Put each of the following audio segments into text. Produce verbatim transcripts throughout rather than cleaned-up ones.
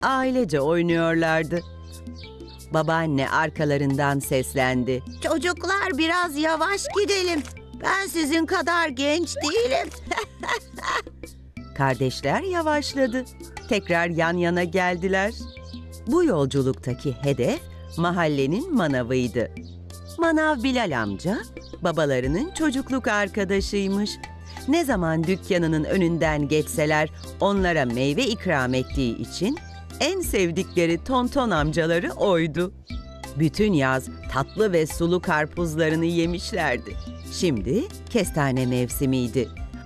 Ailece oynuyorlardı. Babaanne arkalarından seslendi. Çocuklar biraz yavaş gidelim. Ben sizin kadar genç değilim. Kardeşler yavaşladı. Tekrar yan yana geldiler. Bu yolculuktaki hedef mahallenin manavıydı. Manav Bilal amca, babalarının çocukluk arkadaşıymış. Ne zaman dükkanının önünden geçseler onlara meyve ikram ettiği için en sevdikleri tonton amcaları oydu. Bütün yaz tatlı ve sulu karpuzlarını yemişlerdi. Şimdi kestane mevsimiydi.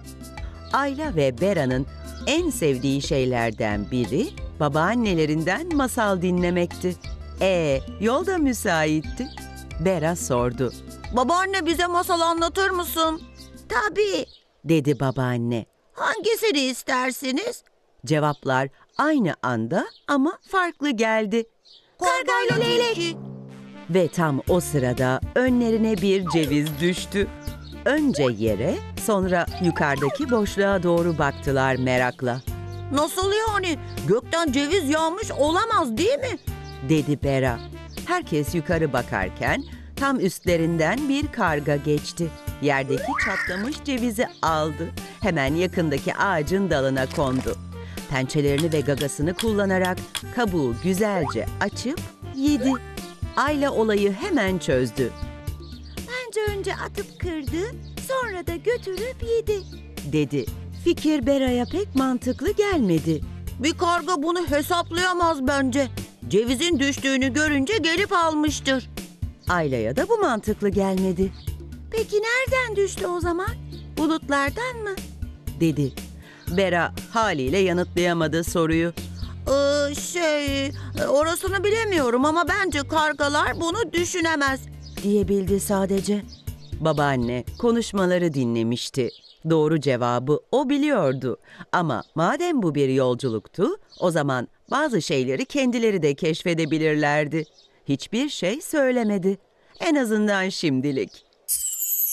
Ayla ve Bera'nın en sevdiği şeylerden biri babaannelerinden masal dinlemekti. Ee, yol da müsaitti. Bera sordu. Babaanne, bize masal anlatır mısın? Tabii. Dedi babaanne. Hangisini istersiniz? Cevaplar aynı anda ama farklı geldi. Kargayla leylek. Ve tam o sırada önlerine bir ceviz düştü. Önce yere, sonra yukarıdaki boşluğa doğru baktılar merakla. Nasıl yani? Gökten ceviz yağmış olamaz değil mi? Dedi Bera. Herkes yukarı bakarken tam üstlerinden bir karga geçti. Yerdeki çatlamış cevizi aldı. Hemen yakındaki ağacın dalına kondu. Pençelerini ve gagasını kullanarak kabuğu güzelce açıp yedi. Ayla olayı hemen çözdü. Bence önce atıp kırdı, sonra da götürüp yedi. Dedi. Fikir Bera'ya pek mantıklı gelmedi. Bir karga bunu hesaplayamaz bence. Cevizin düştüğünü görünce gelip almıştır. Ayla'ya da bu mantıklı gelmedi. Peki nereden düştü o zaman? Bulutlardan mı? Dedi. Bera haliyle yanıtlayamadı soruyu. Ee, şey, orasını bilemiyorum ama bence kargalar bunu düşünemez. Diyebildi sadece. Babaanne konuşmaları dinlemişti. Doğru cevabı o biliyordu. Ama madem bu bir yolculuktu, o zaman bazı şeyleri kendileri de keşfedebilirlerdi. Hiçbir şey söylemedi. En azından şimdilik.